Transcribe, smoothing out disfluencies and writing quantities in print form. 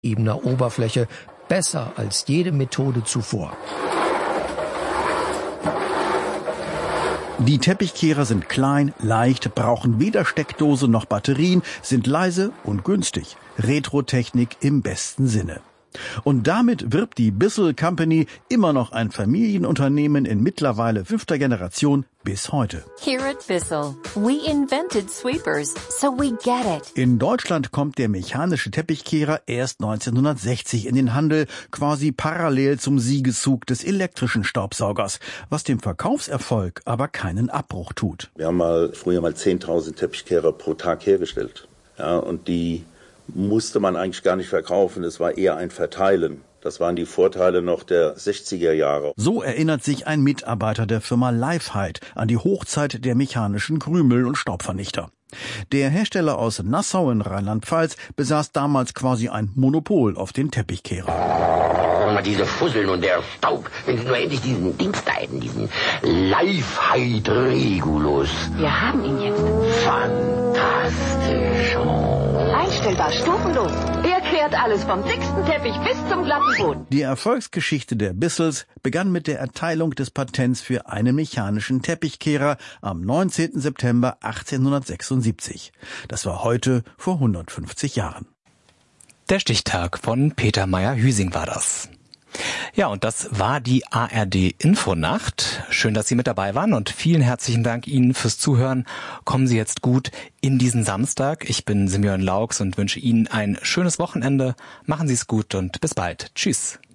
ebener Oberfläche besser als jede Methode zuvor. Die Teppichkehrer sind klein, leicht, brauchen weder Steckdose noch Batterien, sind leise und günstig. Retro-Technik im besten Sinne. Und damit wirbt die Bissell Company, immer noch ein Familienunternehmen in mittlerweile 5. Generation bis heute. Here at Bissell, we invented sweepers, so we get it. In Deutschland kommt der mechanische Teppichkehrer erst 1960 in den Handel, quasi parallel zum Siegeszug des elektrischen Staubsaugers, was dem Verkaufserfolg aber keinen Abbruch tut. Wir haben früher mal 10.000 Teppichkehrer pro Tag hergestellt. Ja, und die musste man eigentlich gar nicht verkaufen, es war eher ein Verteilen. Das waren die Vorteile noch der 60er Jahre. So erinnert sich ein Mitarbeiter der Firma Lifehide an die Hochzeit der mechanischen Krümel- und Staubvernichter. Der Hersteller aus Nassau in Rheinland-Pfalz besaß damals quasi ein Monopol auf den Teppichkehrer. Diese Fusseln und der Staub, wenn Sie nur endlich diesen Dings da hätten, diesen Lifehide Regulus. Wir haben ihn jetzt. Fantastisch. Einstellbar, stufenlos. Er kehrt alles vom dicksten Teppich bis zum glatten Boden. Die Erfolgsgeschichte der Bissells begann mit der Erteilung des Patents für einen mechanischen Teppichkehrer am 19. September 1876. Das war heute vor 150 Jahren. Der Stichtag von Peter Meyer-Hüsing war das. Ja, und das war die ARD Infonacht. Schön, dass Sie mit dabei waren und vielen herzlichen Dank Ihnen fürs Zuhören. Kommen Sie jetzt gut in diesen Samstag. Ich bin Simeon Laux und wünsche Ihnen ein schönes Wochenende. Machen Sie es gut und bis bald. Tschüss.